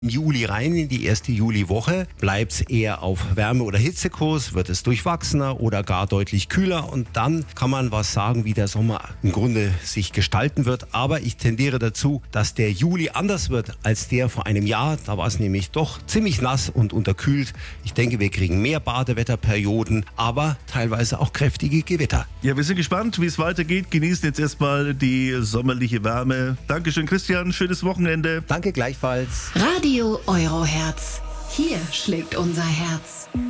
Juli rein, in die erste Juliwoche, bleibt es eher auf Wärme- oder Hitzekurs, wird es durchwachsener oder gar deutlich kühler und dann kann man was sagen, wie der Sommer im Grunde sich gestalten wird. Aber ich tendiere dazu, dass der Juli anders wird als der vor einem Jahr. Da war es nämlich doch ziemlich nass und unterkühlt. Ich denke, wir kriegen mehr Badewetterperioden, aber teilweise auch kräftige Gewitter. Ja, wir sind gespannt, wie es weitergeht. Genießen jetzt erstmal die sommerliche Wärme. Dankeschön, Christian. Schönes Wochenende. Danke gleichfalls. Radio Euroherz. Hier schlägt unser Herz.